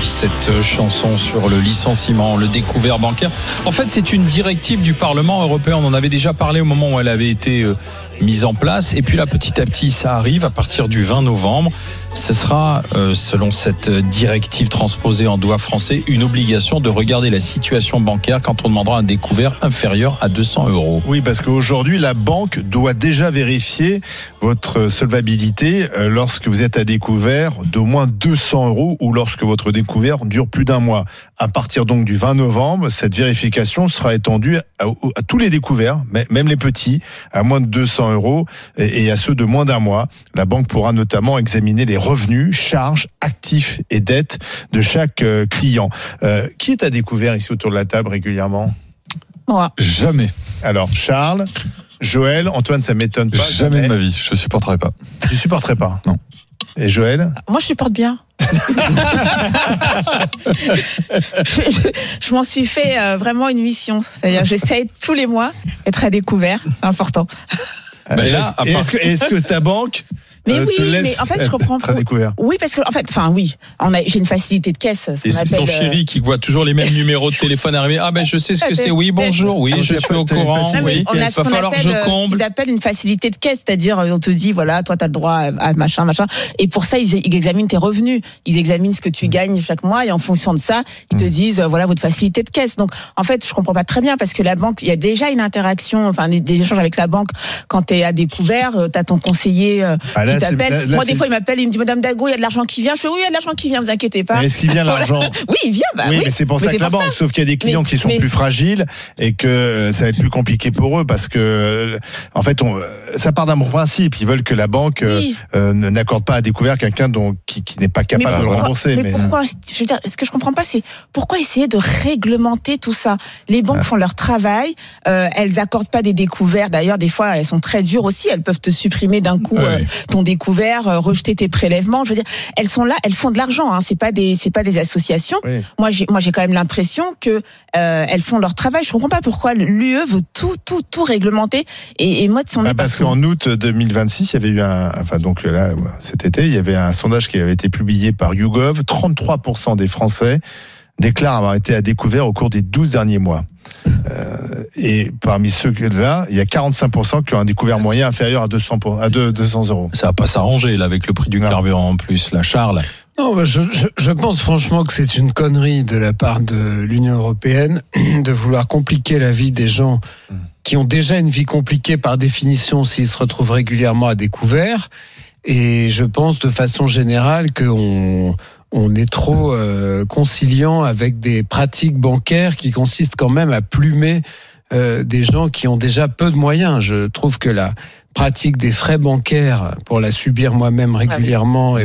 cette chanson sur le licenciement, le découvert bancaire. En fait, c'est une directive du Parlement européen. On en avait déjà parlé au moment où elle avait été mise en place. Et puis là, petit à petit, ça arrive à partir du 20 novembre. Ce sera, selon cette directive transposée en droit français, une obligation de regarder la situation bancaire quand on demandera un découvert inférieur à 200 €. Oui, parce qu'aujourd'hui, la banque doit déjà vérifier votre solvabilité lorsque vous êtes à découvert d'au moins 200 € ou lorsque votre découvert dure plus d'un mois. À partir donc du 20 novembre, cette vérification sera étendue à tous les découverts, même les petits, à moins de 200 € et à ceux de moins d'un mois. La banque pourra notamment examiner les revenus, charges, actifs et dettes de chaque client. Qui est à découvert ici autour de la table régulièrement ? Moi. Jamais. Alors, Charles, Joël, Antoine, ça m'étonne pas. Jamais de ma vie, je supporterai pas. Tu supporterais pas ? Non. Et Joël ? Moi, je supporte bien. je m'en suis fait vraiment une mission. C'est-à-dire, j'essaie tous les mois d'être à découvert. C'est important. Mais là, est-ce que ta banque mais oui, te laisse mais en fait, je comprends être à découvert ? Oui, parce que, en fait, oui, j'ai une facilité de caisse. Et c'est son chéri qui voit toujours les mêmes numéros de téléphone arriver. Ah ben je sais ce que c'est. Oui, bonjour. Oui, je suis au courant. Oui, on a ce qu'on appelle une facilité de caisse, c'est-à-dire on te dit voilà, toi t'as le droit à machin. Et pour ça, ils examinent tes revenus, ils examinent ce que tu gagnes chaque mois et en fonction de ça, ils te disent voilà votre facilité de caisse. Donc en fait, je comprends pas très bien parce que la banque, il y a déjà une interaction, des échanges avec la banque quand t'es à découvert, t'as ton conseiller qui t'appelle. Moi, des fois, il m'appelle, il me dit Madame Dago, il y a de l'argent qui vient. Je fais oui, il y a de l'argent qui vient, vous inquiétez pas. Est-ce qu'il vient l'argent ? Oui, il vient. Oui, mais c'est pour ça que la banque. Sauf qu'il y a des clients qui sont plus fragiles et que ça va être plus compliqué pour eux parce que, en fait, ça part d'un bon principe. Ils veulent que la banque n'accorde pas à découvert quelqu'un qui n'est pas capable de le rembourser. Mais pourquoi ? Je veux dire, ce que je comprends pas, c'est pourquoi essayer de réglementer tout ça ? Les banques font leur travail. Elles accordent pas des découverts. D'ailleurs, des fois, elles sont très dures aussi. Elles peuvent te supprimer d'un coup ton découvert. Rejeter tes prélèvements. Je veux dire, elles sont là, elles font de l'argent. C'est pas des associations. Oui. Moi, j'ai quand même l'impression que elles font leur travail. Je comprends pas pourquoi l'UE veut tout réglementer. Et moi, de son parce qu'en août 2026, il y avait eu cet été, il y avait un sondage qui avait été publié par YouGov. 33% des Français déclarent avoir été à découvert au cours des 12 derniers mois. Et parmi ceux-là, il y a 45% qui ont un découvert moyen inférieur à 200 €. Ça va pas s'arranger là avec le prix du carburant en plus, là, Charles. Non, je pense franchement que c'est une connerie de la part de l'Union européenne de vouloir compliquer la vie des gens qui ont déjà une vie compliquée par définition s'ils se retrouvent régulièrement à découvert. Et je pense de façon générale qu'on est trop conciliant avec des pratiques bancaires qui consistent quand même à plumer des gens qui ont déjà peu de moyens. Je trouve que la pratique des frais bancaires, pour la subir moi-même régulièrement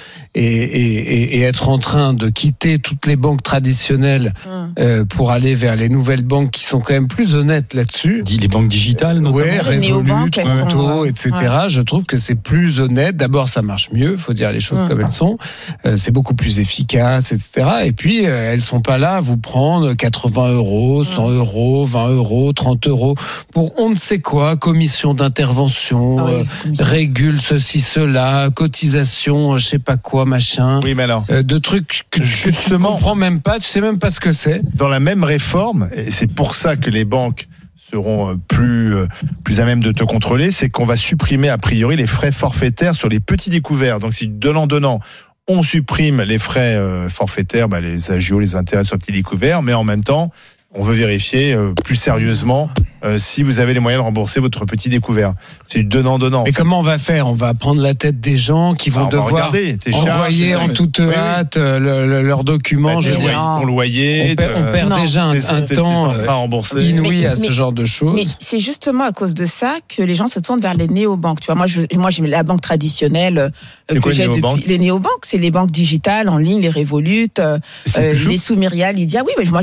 et être en train de quitter toutes les banques traditionnelles pour aller vers les nouvelles banques qui sont quand même plus honnêtes là-dessus. Dit les banques digitales, notamment. Oui, Revolut, Conto, etc. Je trouve que c'est plus honnête. D'abord, ça marche mieux, faut dire les choses comme elles sont. C'est beaucoup plus efficace, etc. Et puis, elles sont pas là à vous prendre 80 €, 100 €, 20 €, 30 € pour on ne sait quoi, commission d'intervention, régule ceci, cela, cotisation, je sais pas quoi, machin. Oui, mais alors, de trucs que justement, tu comprends même pas, tu sais même pas ce que c'est. Dans la même réforme, et c'est pour ça que les banques seront plus à même de te contrôler, c'est qu'on va supprimer a priori les frais forfaitaires sur les petits découverts. Donc si donnant, on supprime les frais forfaitaires, les agios, les intérêts sur petits découverts, mais en même temps, on veut vérifier plus sérieusement si vous avez les moyens de rembourser votre petit découvert. C'est du donnant-donnant. Mais comment on va faire ? On va prendre la tête des gens qui vont devoir envoyer en toute hâte leurs documents. Ton loyer. On perd déjà un temps inouï à ce genre de choses. Mais c'est justement à cause de ça que les gens se tournent vers les néobanques. Tu vois, moi, j'ai la banque traditionnelle que j'ai depuis. Les néobanques, c'est les banques digitales en ligne, les Revolut, les sous Myrial, Lydia. Oui, mais moi,